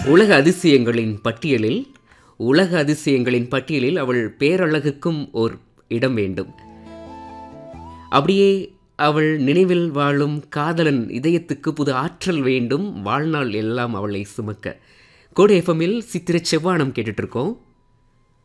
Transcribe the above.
உலக அதிசயங்களின் பட்டியலில் அவள் பேரழகுக்கும் ஓர் இடம் வேண்டும். அப்படியே அவள் நினைவில் வாழும் காதலன் இதயத்துக்கு புது ஆற்றல் வேண்டும். வாழ்நாள் எல்லாம் அவளை சுமக்க. கோடை எஃப்எம்மில் சித்திர செவ்வானம் கேட்டுட்டு இருக்கோம்.